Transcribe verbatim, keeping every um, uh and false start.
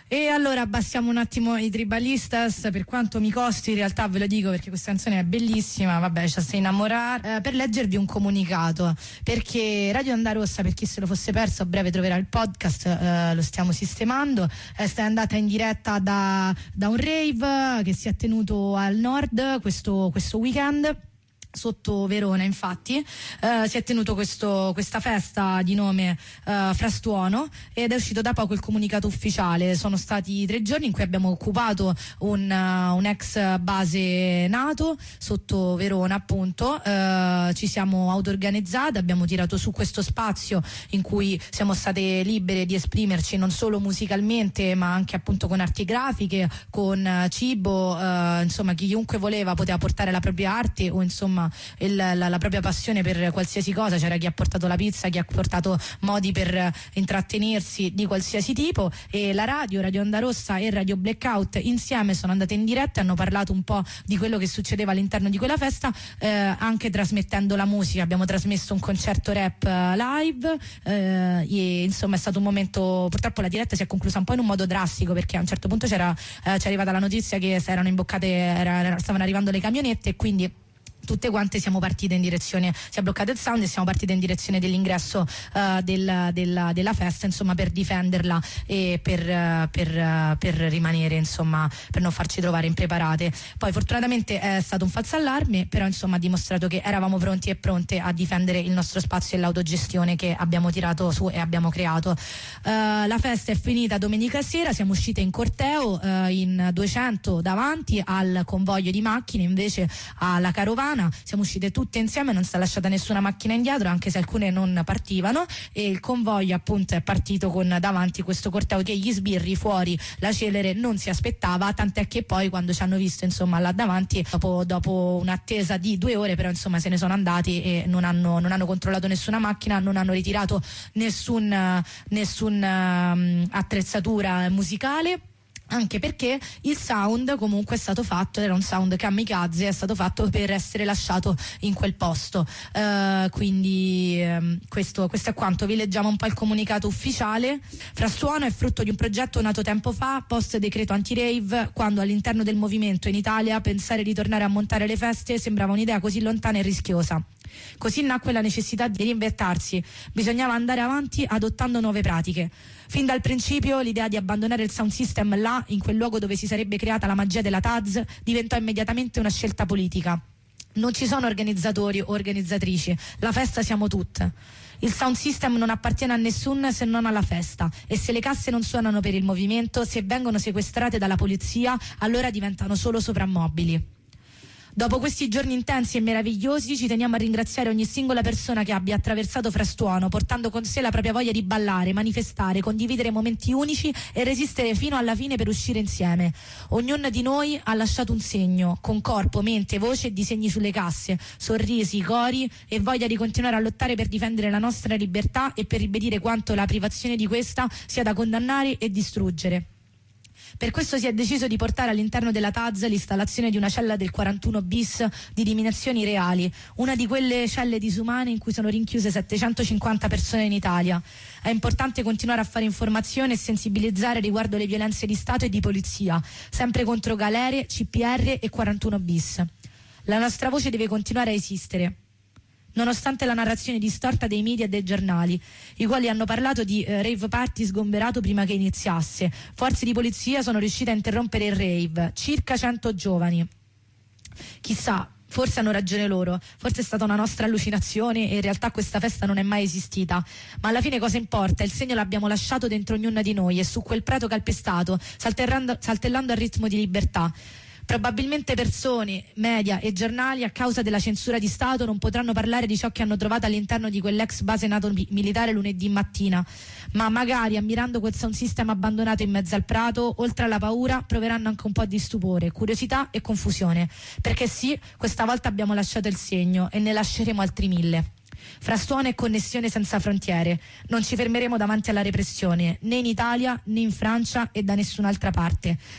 E allora abbassiamo un attimo i Tribalistas, per quanto mi costi, in realtà ve lo dico perché questa canzone è bellissima, vabbè, ci sta innamorare, eh, per leggervi un comunicato, perché Radio Onda Rossa, per chi se lo fosse perso, a breve troverà il podcast, eh, lo stiamo sistemando, è stata andata in diretta da, da un rave che si è tenuto al nord questo, questo weekend. Sotto Verona, infatti, eh, si è tenuto questo, questa festa di nome eh, Frastuono, ed è uscito da poco il comunicato ufficiale. Sono stati tre giorni in cui abbiamo occupato un, uh, un ex base NATO sotto Verona, appunto. Eh, ci siamo auto-organizzate, abbiamo tirato su questo spazio in cui siamo state libere di esprimerci non solo musicalmente, ma anche appunto con arti grafiche, con uh, cibo, eh, insomma chiunque voleva poteva portare la propria arte o insomma Il, la, la propria passione per qualsiasi cosa. C'era chi ha portato la pizza, chi ha portato modi per intrattenersi di qualsiasi tipo, e la radio, Radio Onda Rossa e Radio Blackout insieme sono andate in diretta e hanno parlato un po' di quello che succedeva all'interno di quella festa, eh, anche trasmettendo la musica. Abbiamo trasmesso un concerto rap uh, live, eh, e insomma è stato un momento, purtroppo la diretta si è conclusa un po' in un modo drastico, perché a un certo punto c'era, eh, c'è arrivata la notizia che si erano imboccate, era, stavano arrivando le camionette, e quindi tutte quante siamo partite in direzione, si è bloccato il sound e siamo partite in direzione dell'ingresso uh, del, della, della festa, insomma, per difenderla e per, uh, per, uh, per rimanere, insomma, per non farci trovare impreparate. Poi fortunatamente è stato un falso allarme, però insomma ha dimostrato che eravamo pronti e pronte a difendere il nostro spazio e l'autogestione che abbiamo tirato su e abbiamo creato. Uh, la festa è finita domenica sera, siamo uscite in corteo uh, in duecento davanti al convoglio di macchine, invece alla carovana. Siamo uscite tutte insieme, non si è lasciata nessuna macchina indietro, anche se alcune non partivano, e il convoglio appunto è partito con davanti questo corteo che gli sbirri fuori, la celere, non si aspettava, tant'è che poi quando ci hanno visto insomma là davanti, dopo, dopo un'attesa di due ore però insomma se ne sono andati e non hanno, non hanno controllato nessuna macchina, non hanno ritirato nessun, nessun um, attrezzatura musicale, anche perché il sound comunque è stato fatto, era un sound kamikaze, è stato fatto per essere lasciato in quel posto, uh, quindi um, questo, questo è quanto. Vi leggiamo un po' il comunicato ufficiale. Frastuono è frutto di un progetto nato tempo fa, post decreto anti-rave, quando all'interno del movimento in Italia pensare di tornare a montare le feste sembrava un'idea così lontana e rischiosa. Così nacque la necessità di reinventarsi, bisognava andare avanti adottando nuove pratiche. Fin dal principio l'idea di abbandonare il sound system là, in quel luogo dove si sarebbe creata la magia della Taz, diventò immediatamente una scelta politica. Non ci sono organizzatori o organizzatrici, la festa siamo tutte. Il sound system non appartiene a nessuno se non alla festa, e se le casse non suonano per il movimento, se vengono sequestrate dalla polizia, allora diventano solo soprammobili. Dopo questi giorni intensi e meravigliosi ci teniamo a ringraziare ogni singola persona che abbia attraversato Frastuono, portando con sé la propria voglia di ballare, manifestare, condividere momenti unici e resistere fino alla fine per uscire insieme. Ognuno di noi ha lasciato un segno, con corpo, mente, voce e disegni sulle casse, sorrisi, cori e voglia di continuare a lottare per difendere la nostra libertà e per ribadire quanto la privazione di questa sia da condannare e distruggere. Per questo si è deciso di portare all'interno della Taz l'installazione di una cella del quarantuno bis di dimensioni reali, una di quelle celle disumane in cui sono rinchiuse settecentocinquanta persone in Italia. È importante continuare a fare informazione e sensibilizzare riguardo le violenze di Stato e di polizia, sempre contro galere, C P R e quarantuno bis. La nostra voce deve continuare a esistere, nonostante la narrazione distorta dei media e dei giornali, i quali hanno parlato di eh, rave party sgomberato prima che iniziasse. Forze di polizia sono riuscite a interrompere il rave, circa cento giovani. Chissà, forse hanno ragione loro, forse è stata una nostra allucinazione e in realtà questa festa non è mai esistita, ma alla fine cosa importa? Il segno l'abbiamo lasciato dentro ognuna di noi e su quel prato calpestato, saltellando, saltellando al ritmo di libertà. Probabilmente persone, media e giornali, a causa della censura di Stato, non potranno parlare di ciò che hanno trovato all'interno di quell'ex base NATO militare lunedì mattina, ma magari ammirando quel sound system abbandonato in mezzo al prato, oltre alla paura proveranno anche un po' di stupore, curiosità e confusione, perché sì, questa volta abbiamo lasciato il segno e ne lasceremo altri mille. Frastuono e connessione senza frontiere. Non ci fermeremo davanti alla repressione, né in Italia né in Francia e da nessun'altra parte.